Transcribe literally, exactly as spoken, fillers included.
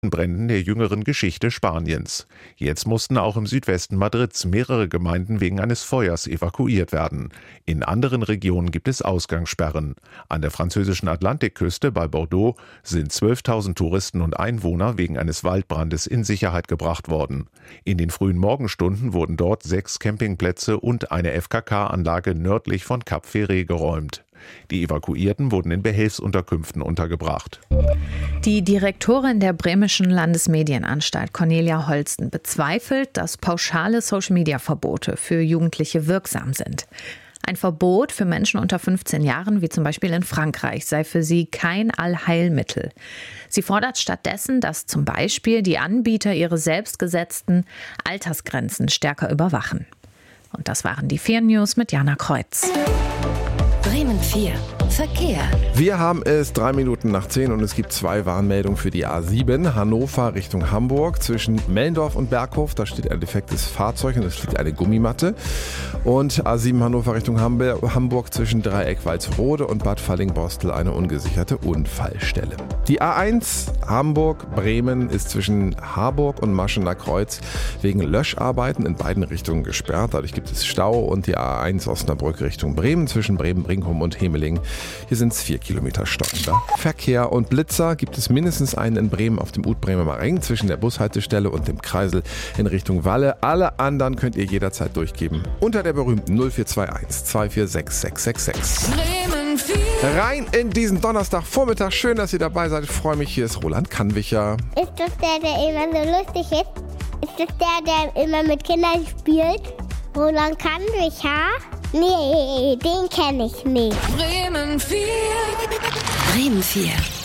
Bränden der jüngeren Geschichte Spaniens. Jetzt mussten auch im Südwesten Madrids mehrere Gemeinden wegen eines Feuers evakuiert werden. In anderen Regionen gibt es Ausgangssperren. An der französischen Atlantikküste bei Bordeaux sind zwölftausend Touristen und Einwohner wegen eines Waldbrandes in Sicherheit gebracht worden. In den frühen Morgenstunden wurden dort sechs Campingplätze und eine F K K-Anlage nördlich von Cap Ferret geräumt. Die Evakuierten wurden in Behelfsunterkünften untergebracht. Die Direktorin der Bremischen Landesmedienanstalt, Cornelia Holsten, bezweifelt, dass pauschale Social-Media-Verbote für Jugendliche wirksam sind. Ein Verbot für Menschen unter fünfzehn Jahren, wie zum Beispiel in Frankreich, sei für sie kein Allheilmittel. Sie fordert stattdessen, dass zum Beispiel die Anbieter ihre selbstgesetzten Altersgrenzen stärker überwachen. Und das waren die vier News mit Jana Kreuz. Bremen vier. Verkehr. Wir haben es drei Minuten nach zehn und es gibt zwei Warnmeldungen für die A sieben. Hannover Richtung Hamburg zwischen Mellendorf und Berghof. Da steht ein defektes Fahrzeug und es liegt eine Gummimatte. Und A sieben Hannover Richtung Hamburg zwischen Dreieck Walsrode und Bad Fallingbostel eine ungesicherte Unfallstelle. Die A eins Hamburg-Bremen ist zwischen Harburg und Maschener Kreuz wegen Löscharbeiten in beiden Richtungen gesperrt. Dadurch gibt es Stau. Und die A eins Osnabrück Richtung Bremen zwischen Bremen-Brinkum und Hemeling. Hier sind es vier Kilometer stockender Verkehr und Blitzer. Gibt es mindestens einen in Bremen auf dem Ut-Bremer Maring zwischen der Bushaltestelle und dem Kreisel in Richtung Walle. Alle anderen könnt ihr jederzeit durchgeben unter der berühmten null vier zwei eins zwei vier sechs sechs sechs sechs. Bremen vier. Rein in diesen Donnerstagvormittag. Schön, dass ihr dabei seid. Ich freue mich. Hier ist Roland Kannwicher. Ist das der, der immer so lustig ist? Ist das der, der immer mit Kindern spielt? Roland Kannwicher? Nee, den kenne ich nicht. Bremen vier. Bremen vier.